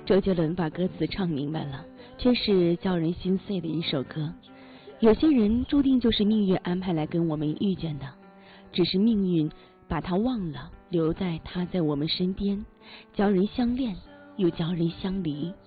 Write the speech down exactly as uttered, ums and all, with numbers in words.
周杰伦把歌词唱明白了，却是叫人心碎的一首歌。有些人注定就是命运安排来跟我们遇见的，只是命运把他忘了，留在他在我们身边，教人相恋又教人相离。